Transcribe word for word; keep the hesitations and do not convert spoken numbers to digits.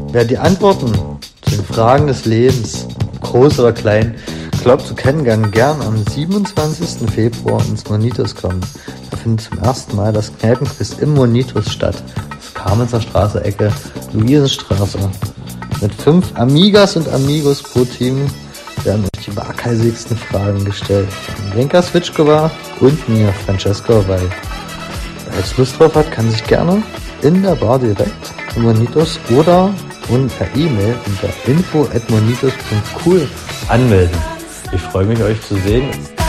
Wer die Antworten zu den Fragen des Lebens, groß oder klein, glaubt zu kennen, kann gern am siebenundzwanzigsten Februar ins Monitus kommen. Da findet zum ersten Mal das Kneipenquiz im Monitus statt. Das Kamenzer Straße, Ecke, Luisenstraße. Mit fünf Amigas und Amigos pro Team werden euch die waghalsigsten Fragen gestellt. Von Lenka Switschkova und mir, Francesco Weil. Wer jetzt Lust drauf hat, kann sich gerne in der Bar direkt im Monitus oder und per E-Mail unter info at monitus punkt cool anmelden. Ich freue mich, euch zu sehen.